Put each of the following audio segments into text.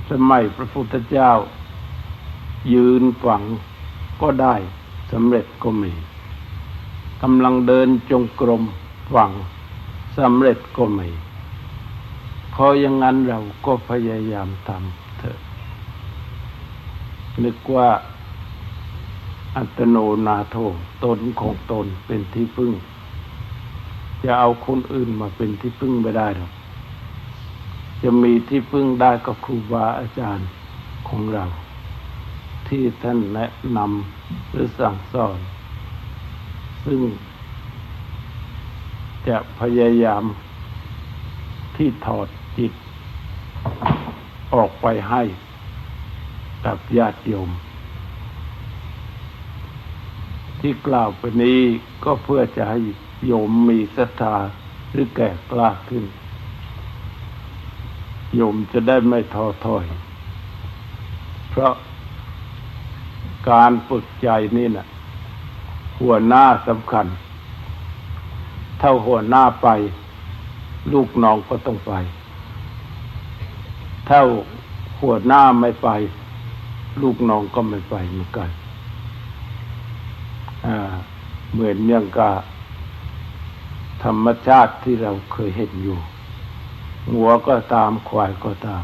สมัยพระพุทธเจ้ายืนฝังก็ได้สำเร็จก็มีกำลังเดินจงกรมฝังสำเร็จก็มีเพราะอย่างนั้นเราก็พยายามทำเถอะนึกว่าอัตโนนาโถตนของตนเป็นที่พึ่งจะเอาคนอื่นมาเป็นที่พึ่งไม่ได้หรอกจะมีที่พึ่งได้ก็ครูบาอาจารย์ของเราที่ท่านแนะนำหรือสั่งสอนซึ่งจะพยายามที่ถอดจิตออกไปให้กับญาติโยมที่กล่าวไปนี้ก็เพื่อจะให้โยมมีศรัทธาหรือแก่กล้าขึ้นโยมจะได้ไม่ท้อถอยเพราะการฝึกใจนี่น่ะหัวหน้าสำคัญถ้าหัวหน้าไปลูกน้องก็ต้องไปถ้าหัวหน้าไม่ไปลูกน้องก็ไม่ไปเหมือนกันเหมือนอย่างกับธรรมชาติที่เราเคยเห็นอยู่งัวก็ตามควายก็ตาม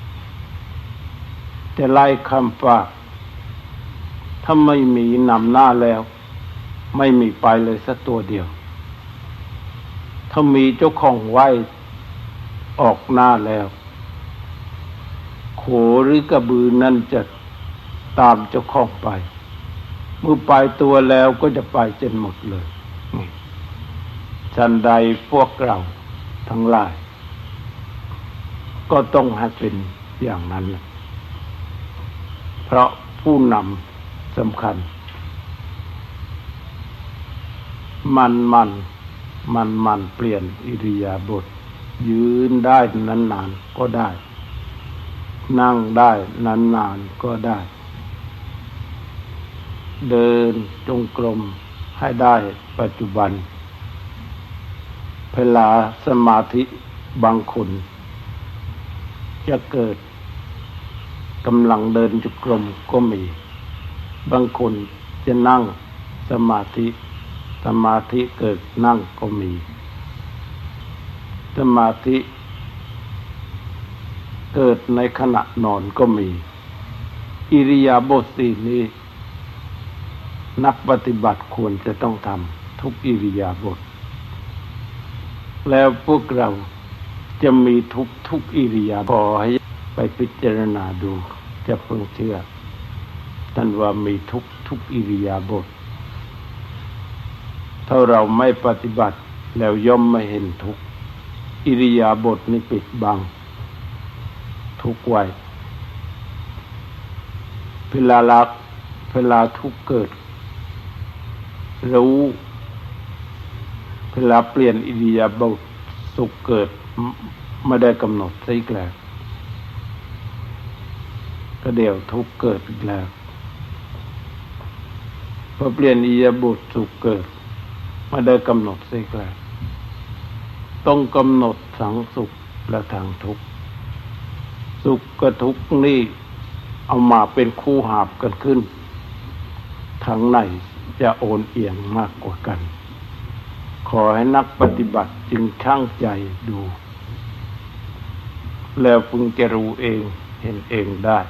แต่ไล่คำฝากถ้าไม่มีนำหน้าแล้วไม่มีไปเลยสักตัวเดียวถ้ามีเจ้าของไว้ออกหน้าแล้วโขหรือกระบือนั่นจะตามเจ้าของไปเมื่อไปตัวแล้วก็จะไปจนหมดเลยฉันใดพวกเราทั้งหลายก็ต้องให้เป็นอย่างนั้นเพราะผู้นำสำคัญมันเปลี่ยนอิริยาบถยืนได้นานๆก็ได้นั่งได้นานๆก็ได้เดินจงกรมให้ได้ปัจจุบันเวลาสมาธิบางคนจะเกิดกำลังเดินจงกรมก็มีบางคนจะนั่งสมาธิเกิดนั่งก็มีสมาธิเกิดในขณะนอนก็มีอิริยาบถสี่นี้นักปฏิบัติควรจะต้องทำทุกอิริยาบถแล้วพวกเราจะมีทุกอิริยาบถขอให้ไปพิจารณาดูจะเพิ่งเชื่อท่านว่ามีทุกอิริยาบถถ้าเราไม่ปฏิบัติแล้วย่อมไม่เห็นทุกอิริยาบถนี้ปิดบังทุกไว้เวลาทุกเกิดรู้เวลาเปลี่ยนอิริยาบถสุขเกิดไม่ได้กำหนดซะอีกแล้วก็เดี๋ยวทุกเกิดอีกแล้วพอเปลี่ยนอิริยาบถสุขเกิดไม่ได้กำหนดซะอีกแล้วต้องกำหนดทั้งสุขและทั้งทุกข์สุขกับทุกข์นี่เอามาเป็นคู่หาบกันขึ้นทางไหนจะโอนเอียงมากกว่ากันขอให้นักปฏิบัติจึงชั่งใจดูแล้วพึงจะรู้เองเห็นเองได้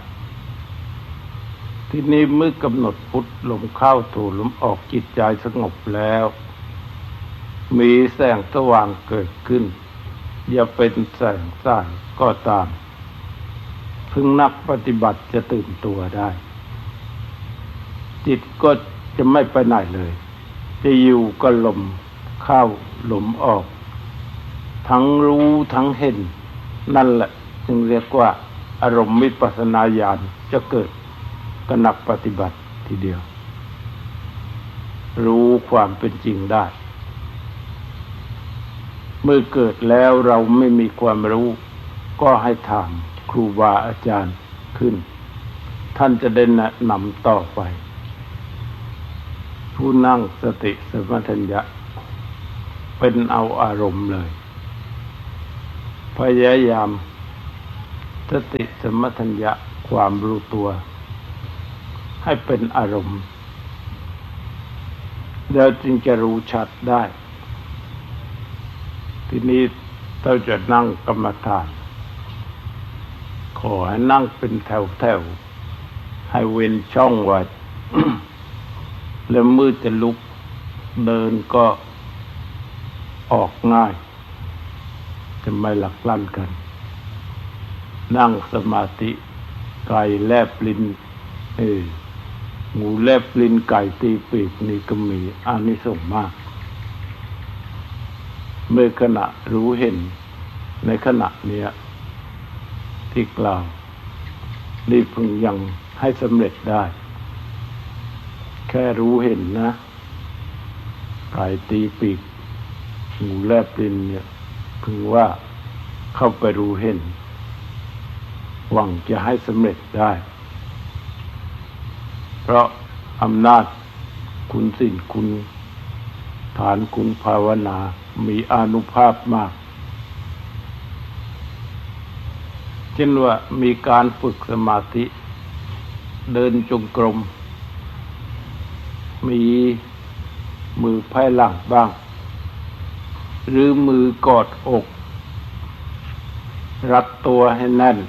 ทีนี้เมื่อกำหนดพุทธลมเข้าโทลมออกจิตใจสงบแล้วมีแสงสว่างเกิดขึ้นอย่าเป็นแสงสายก็ตามพึงนักปฏิบัติจะตื่นตัวได้จิตก็จะไม่ไปไหนเลยจะอยู่กับลมเข้าลมออกทั้งรู้ทั้งเห็นนั่นแหละจึงเรียกว่าอารมณ์วิปัสสนาญาณจะเกิดกับนักปฏิบัติทีเดียวรู้ความเป็นจริงได้เมื่อเกิดแล้วเราไม่มีความรู้ก็ให้ถามครูบาอาจารย์ขึ้นท่านจะได้แนะนำต่อไปผู้นั่งสติสัมปชัญญะเป็นเอาอารมณ์เลยพยายามสติสัมปชัญญะความรู้ตัวให้เป็นอารมณ์แล้วจึงจะรู้ชัดได้ทีนี้เราจะนั่งกรรมฐานขอให้นั่งเป็นแถวๆให้เว้นช่องไว้ แล้วมือจะลุกเดินก็ออกง่ายจะไม่หลักลั่นกันนั่งสมาธิไก่แลบลิ้นงูแลบลิ้นไก่ตีปีกนี่ก็มีอานิสงส์มากเมื่อขณะรู้เห็นในขณะเนี้ยที่กล่าวนี่พึงยังให้สำเร็จได้แค่รู้เห็นนะไก่ตีปีกงูแลบลิ้นเนี่ยพึงว่าเข้าไปรู้เห็นหวังจะให้สำเร็จได้เพราะอำนาจคุณศีลคุณฐานคุณภาวนามีอานุภาพมากเช่นว่ามีการฝึกสมาธิเดินจงกรมมีมือไพ่หลังบ้างหรือมือกอดอกรัดตัวให้แน่น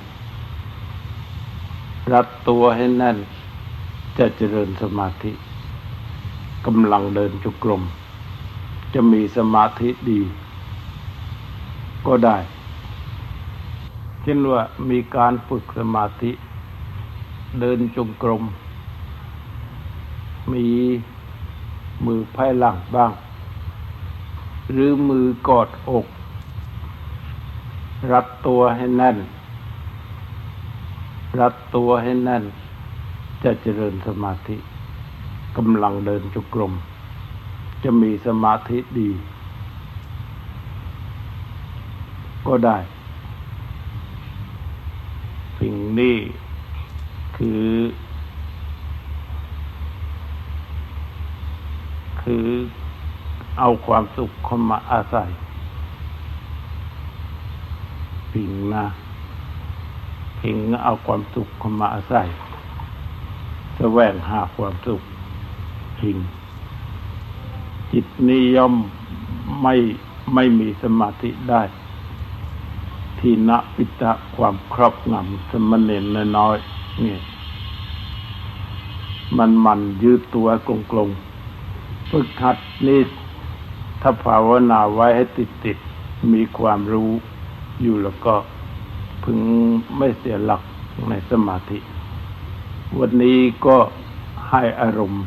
รัดตัวให้แน่นจะเจริญสมาธิกำลังเดินจงกรมจะมีสมาธิดีก็ได้เช่นว่ามีการฝึกสมาธิเดินจงกรมมีมือไพ่หลังบ้างหรือมือกอดอกรัดตัวให้แน่นรัดตัวให้แน่นจะเจริญสมาธิกำลังเดินจงกรมจะมีสมาธิดีก็ได้สิ่งนี้คือเอาความสุขเข้ามาอาศัยพิงเอาความสุขเข้ามาอาศัยแสวงหาความสุขพิงจิตนี้ย่อมไม่มีสมาธิได้ที่ณปิตะความครอบงำสมณเณรน้อยๆนี่มันยืดตัวกลงๆฝึกหัดนี่ถ้าภาวนาไว้ให้ติดมีความรู้อยู่แล้วก็พึงไม่เสียหลักในสมาธิวันนี้ก็ให้อารมณ์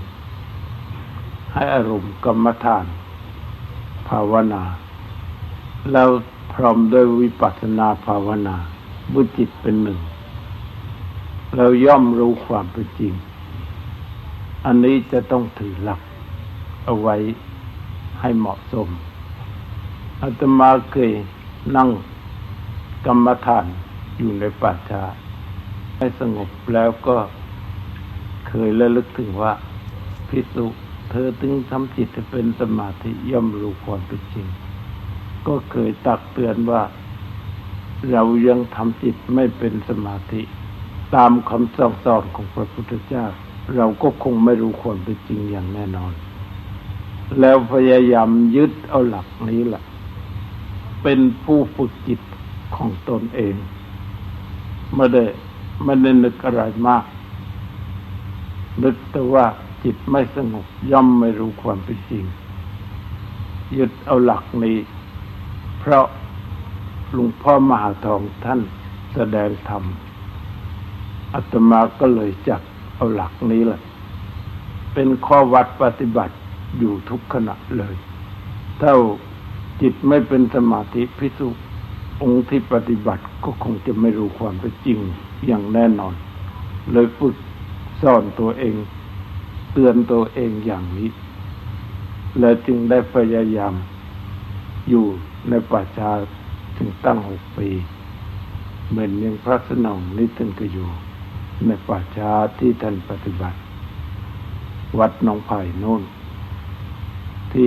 กรรมฐานภาวนาแล้วพร้อมด้วยวิปัสสนาภาวนาบุจิตเป็นหนึ่งเราย่อมรู้ความเป็นจริงอันนี้จะต้องถือหลักเอาไว้ให้เหมาะสมอาตมาเคยนั่งกรรมฐานอยู่ในป่าช้าให้สงบแล้วก็เคยระลึกถึงว่าภิกษุเธอถึงทำจิตให้เป็นสมาธิย่อมรู้ความเป็นจริงก็เคยตักเตือนว่าเรายังทำจิตไม่เป็นสมาธิตามคำสั่งสอนของพระพุทธเจ้าเราก็คงไม่รู้ความเป็นจริงอย่างแน่นอนแล้วพยายามยึดเอาหลักนี้แหละเป็นผู้ฝึกจิตของตนเองไม่ได้นึกอะไรมากนึกแต่ว่าจิตไม่สงบย่อมไม่รู้ความเป็นจริงยึดเอาหลักนี้เพราะหลวงพ่อมหาทองท่านแสดงธรรมอาตมาก็เลยจับเอาหลักนี้แหละเป็นข้อวัดปฏิบัติอยู่ทุกขณะเลยถ้าจิตไม่เป็นสมาธิภิกษุองค์ที่ปฏิบัติก็คงจะไม่รู้ความเป็นจริงอย่างแน่นอนเลยฝึกสอนตัวเองเตือนตัวเองอย่างนี้และจึงได้พยายามอยู่ในป่าช้าถึงตั้ง6 ปีเหมือนอย่างพระสนองนี่ท่านก็อยู่ในป่าช้าที่ท่านปฏิบัติวัดหนองไผ่โน่นที่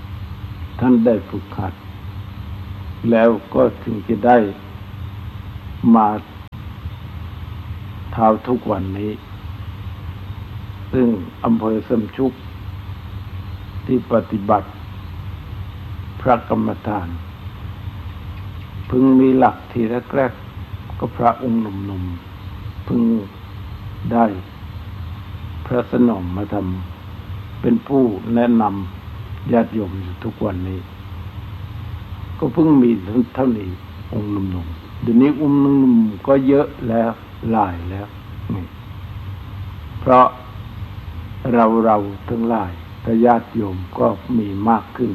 ท่านได้ฝึกหัดแล้วก็ถึงจะได้มาเท่าทุกวันนี้ซึ่งอำเภอสมชุกที่ปฏิบัติพระกรรมฐานพึงมีหลักทีแรกๆก็พระองค์หนุ่มๆพึงได้พระสนมมาทำเป็นผู้แนะนำญาติโยมอยู่ทุกวันนี้ก็เพิ่งมีเท่านี้องค์หนุ่มๆเดี๋ยวนี้องค์หนุ่มๆก็เยอะแล้วหลายแล้วนี่เพราะเราทั้งหลายแต่ญาติโยมก็มีมากขึ้น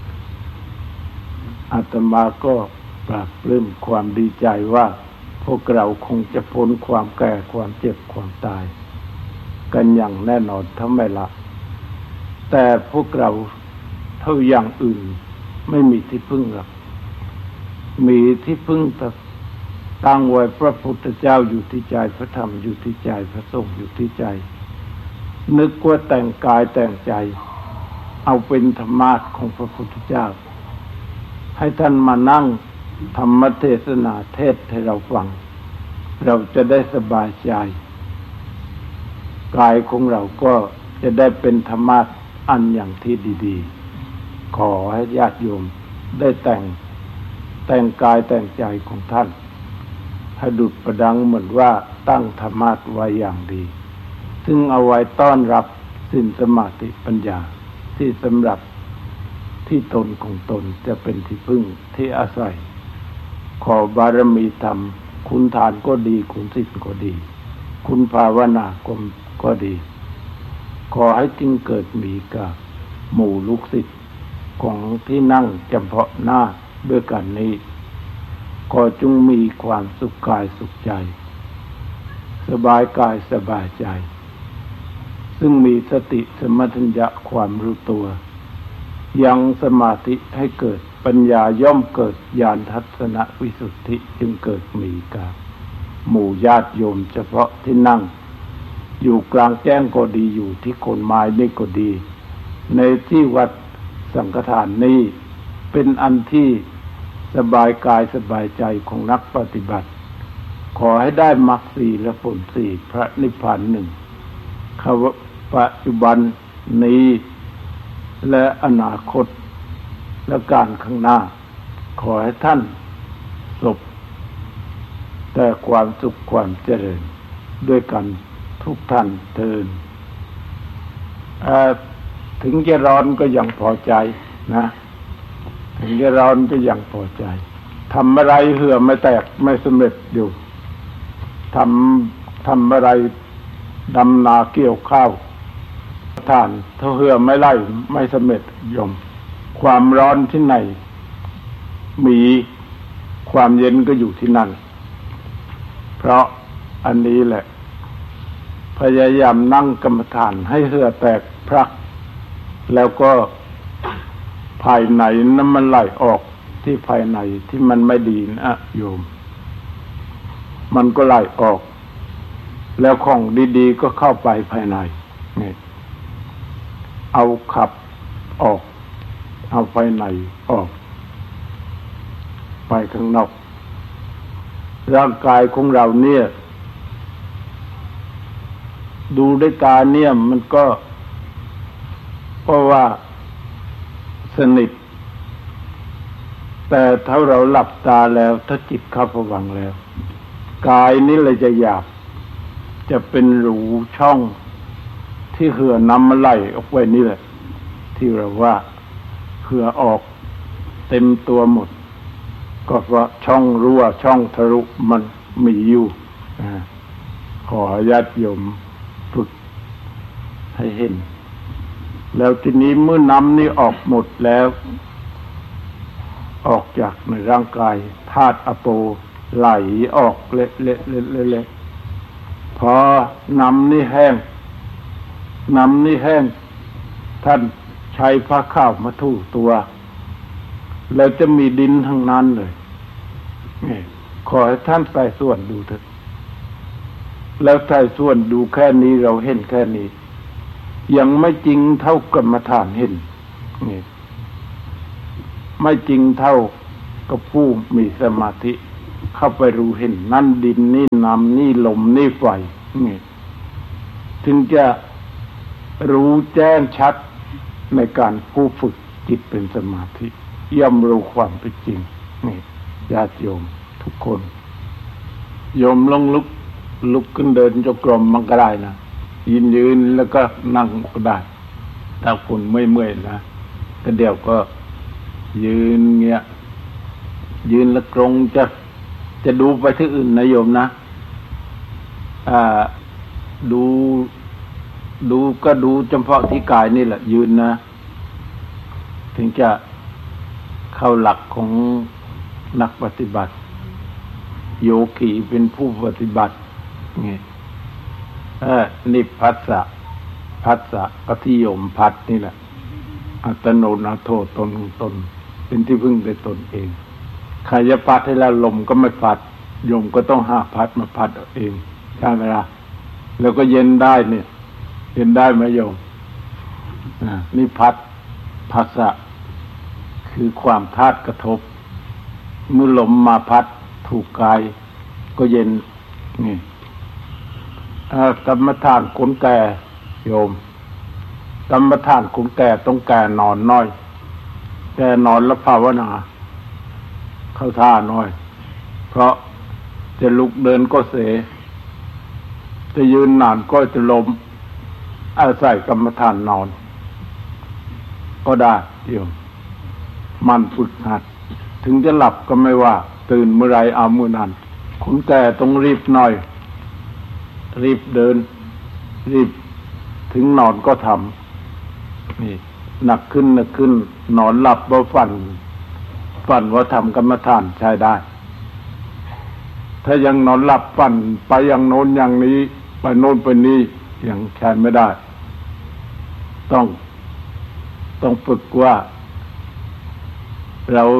อาตมาก็ปราบปลื้มความดีใจว่าพวกเราคงจะพ้นความแก่ความเจ็บความตายกันอย่างแน่นอนถ้าไม่ละแต่พวกเราเท่าอย่างอื่นไม่มีที่พึ่งหรอกมีที่พึ่งแต่ตั้งไว้พระพุทธเจ้าอยู่ที่ใจพระธรรมอยู่ที่ใจพระสงฆ์อยู่ที่ใจนึกว่าแต่งกายแต่งใจเอาเป็นธรรมะของพระพุทธเจ้าให้ท่านมานั่งธรรมเทศนาเทศให้เราฟังเราจะได้สบายใจกายของเราก็จะได้เป็นธรรมะอันอย่างที่ดีๆขอให้ญาติโยมได้แต่งกายแต่งใจของท่านให้ดุจประดังเหมือนว่าตั้งธรรมะไว้อย่างดีซึ่งเอาไว้ต้อนรับศีลสมาธิปัญญาที่สำหรับที่ตนของตนจะเป็นที่พึ่งที่อาศัยขอบารมีธรรมคุณทานก็ดีคุณศีลก็ดีคุณภาวนาก็ดีขอให้จึงเกิดมีกับหมู่ลูกศิษย์ของที่นั่งจำเพาะหน้าด้วยกันนี้ขอจงมีความสุขกายสุขใจสบายกายสบายใจซึ่งมีสติสมัชัญญะความรู้ตัวยังสมาธิให้เกิดปัญญาย่อมเกิดญาณทัศนวิสุทธิจึงเกิดมีกับหมู่ญาติโยมเฉพาะที่นั่งอยู่กลางแจ้งก็ดีอยู่ที่โคนไม้นี่ก็ดีในที่วัดสังฆทานนี้เป็นอันที่สบายกายสบายใจของนักปฏิบัติขอให้ได้มรรคสี่และผลสี่พระนิพพานหนึ่งข้าปัจจุบันนี้และอนาคตและการข้างหน้าขอให้ท่านประสบแต่ความสุขความเจริญด้วยกันทุกท่านเถิดถึงจะร้อนก็ยังพอใจนะถึงจะร้อนก็ยังพอใจทำอะไรเหื่อไม่แตกไม่สำเร็จอยู่ทำอะไรดำนาเกี่ยวข้าวทานถ้าเหื่อไม่ไล่ไม่สำเร็จโยมความร้อนที่ไหนมีความเย็นก็อยู่ที่นั่นเพราะอันนี้แหละพยายามนั่งกรรมฐานให้เหื่อแตกพรักแล้วก็ภายในน้ำมันไหลออกที่ภายในที่มันไม่ดีนะโยมมันก็ไหลออกแล้วของดีๆก็เข้าไปภายในนี่เอาขับออกเอาภายในออกไปข้างนอกร่างกายของเราเนี่ยดูด้วยตาเนี่ยมันก็เพราะว่าสนิทแต่ถ้าเราหลับตาแล้วถ้าจิตเข้าผวังค์แล้วกายนี้เลยจะหยาบจะเป็นรูช่องที่เหื่อน้ำมันไหลออกไปนี่แหละที่เราว่าเหื่อออกเต็มตัวหมดก็เพราะช่องรั่วช่องทะลุมันมีอยู่ขอญาติโยมฝึกให้เห็นแล้วทีนี้เมื่อน้ำนี้ออกหมดแล้วออกจากในร่างกายธาตุอะโปไหลออกเละๆพอน้ำนี้แห้งท่านใช้ผ้าขาวมาถูตัวแล้วจะมีดินทั้งนั้นเลยขอให้ท่านใส่ส่วนดูเถอะแล้วใส่ส่วนดูแค่นี้เราเห็นแค่นี้ยังไม่จริงเท่ากรรมฐานเห็นไม่จริงเท่ากับผู้มีสมาธิเข้าไปรู้เห็นนั่นดินนี่น้ำนี่ลมนี่ไฟนี่ถึงจะรู้แจ้งชัดในการผู้ฝึกจิตเป็นสมาธิย่อมรู้ความเป็นจริงนี่ญาติโยมทุกคนโยมลองลุกขึ้นเดินจงกรมมันก็ได้นะยืนแล้วก็นั่งก็ได้ถ้าคุณไม่เมื่อยนะก็เดี๋ยวก็ยืนเงี้ยยืนแล้วตรงจะดูไปที่อื่นนะโยมนะดูก็ดูเฉพาะที่กายนี่แหละยืนนะถึงจะเข้าหลักของนักปฏิบัติโยคีเป็นผู้ปฏิบัตินี่นิพพัสสะปฏิโยมพัดนี่แหละอัตโนนาโทตนเป็นที่พึ่งในตนเองใครจะพัดให้แล้วลมก็ไม่พัดโยมก็ต้องหาพัดมาพัดเอาเองใช่ไหมล่ะแล้วก็เย็นได้เนี่ยเย็นได้ไหมโยมนี่พัสสะคือความธาตุกระทบเมื่อลมมาพัดถูกกายก็เย็นนี่กรรมฐานคนแก่โยมกรรมฐานคนแก่ต้องแก่นอนน้อยแก่นอนแล้วภาวนาเข้าท่าน้อยเพราะจะลุกเดินก็เสจะยืนนานก็จะล้มอาศัยกรรมฐานนอนก็ได้โยมมันฝึกหัดถึงจะหลับก็ไม่ว่าตื่นเมื่อไรเอาเมื่อนั้นคนแก่ต้องรีบหน่อยรีบเดินรีบถึงนอนก็ทำนี่หนักขึ้นนอนหลับบ่ฝันว่าทำกรรมฐานใช้ได้ถ้ายังนอนหลับฝันไปอย่างโน้นอย่างนี้ไปโน้นไปนี้ยังใช้ไม่ได้ต้องฝึกว่าเรา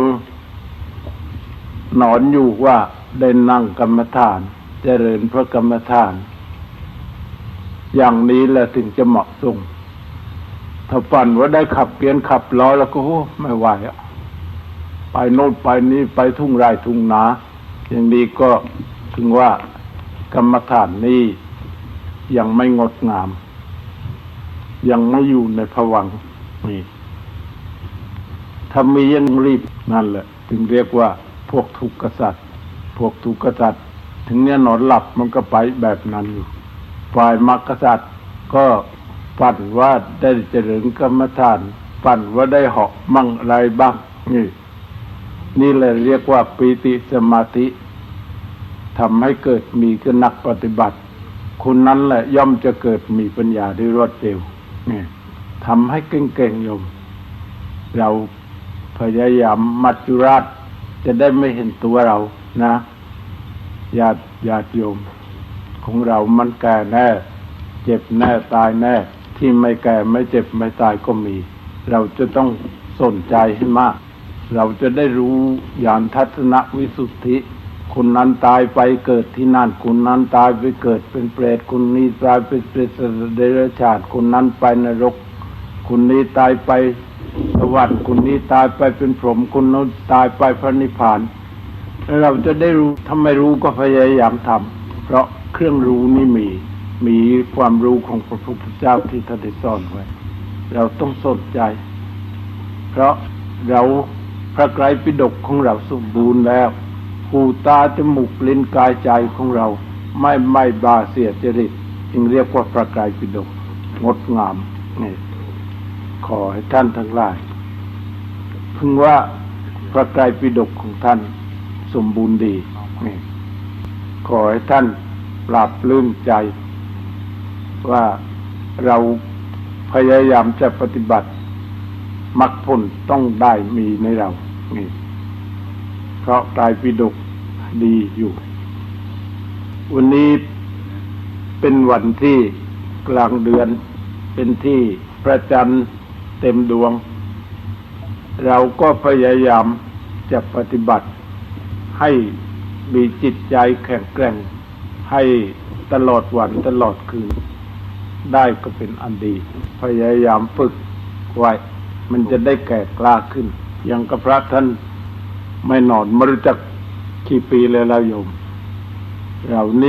นอนอยู่ว่าได้นั่งกรรมฐานเจริญพระกรรมฐานอย่างนี้แหละถึงจะเหมาะสมถ้าฝันว่าได้ขับเกียร์ขับล้อแล้วก็ไม่ไหวอ่ะไปโน่นไปนี้ไปทุ่งไร่ทุ่งนาอย่างนี้ก็ถึงว่ากรรมฐานนี้ยังไม่งดงามยังไม่อยู่ในภวังค์นี่ถ้ามียังรีบนั่นแหละถึงเรียกว่าพวกทุกข์สัตว์ถึงเนี่ยนอนหลับมันก็ไปแบบนั้นอยู่ฝ่ายมรรคสัตว์ก็ฝันว่าได้เจริญกรรมฐานฝันว่าได้เหาะมั่งอะไรบ้างนี่แหละเรียกว่าปีติสมาธิทำให้เกิดมีคือนักปฏิบัติคนนั้นแหละย่อมจะเกิดมีปัญญาได้รวดเร็วนี่ทำให้เก่งๆโยมเราพยายามมัจจุราชจะได้ไม่เห็นตัวเรานะญาติโยมของเรามันแก่แน่เจ็บแน่ตายแน่ที่ไม่แก่ไม่เจ็บไม่ตายก็มีเราจะต้องสนใจให้มากเราจะได้รู้ญาณทัศนวิสุทธิคนนั้นตายไปเกิดที่นั่นคนนั้นตายไปเกิดเป็นเปรตคนนี้ตายไปเป็นเดรัจฉานคนนั้นไปนรกคนนี้ตายไปสวรรค์คนนี้ตายไปเป็นพรหมคนนั้นตายไปพระนิพพานเราจะได้รู้ถ้าไม่รู้ก็พยายามทำเพราะเครื่องรู้นี่มีความรู้ของพระพุทธเจ้าที่ท่านได้สอนไว้เราต้องสนใจเพราะเราพระไตรปิฎกของเราสมบูรณ์แล้วหูตาจมูกลิ้นกายใจของเราไม่บาเสียจริตจึงเรียกว่าพระไตรปิฎกงดงามนี่ขอให้ท่านทั้งหลายพึงว่าพระไตรปิฎกของท่านสมบูรณ์ดีนี่ขอให้ท่านปราบปลื้มใจว่าเราพยายามจะปฏิบัติมรรคผลต้องได้มีในเรานี่เพราะไตรปิฎกดีอยู่วันนี้เป็นวันที่กลางเดือนเป็นที่พระจันทร์เต็มดวงเราก็พยายามจะปฏิบัติให้มีจิตใจแข็งแกร่งให้ตลอดวันตลอดคืนได้ก็เป็นอันดีพยายามฝึกไว้มันจะได้แก่กล้าขึ้นอย่างกับพระท่านไม่นอนไม่รู้จักกี่ปีแล้วเราโยมเรานี่